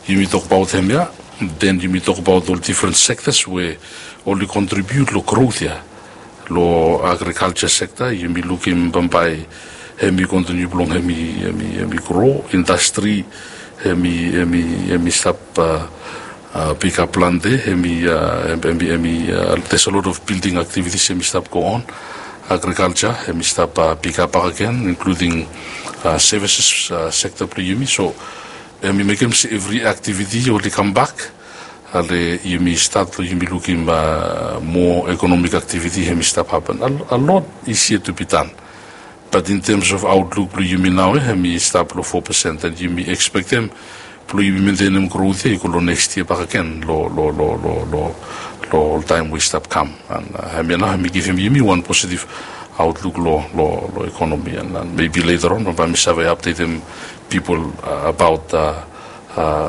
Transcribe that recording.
You talk about them, yeah. Then you talk about all different sectors where only contribute to growth, yeah. Lo agriculture sector, you be looking by hemi continue belong hemi grow industry, hemi stop pick up land there, there's a lot of building activities hemi stop go on. Agriculture hemi stop pick up again, including services sector play so hemi make them see every activity only come back. You may start you may looking more economic activity hemi stop happen. A lot is yet to be done. But in terms of outlook, you may now hemi stop 4%, and you may expect them you maintain them growth you go next year back again all time we stop come and hemi give him one positive outlook law economy and maybe later on I update them people about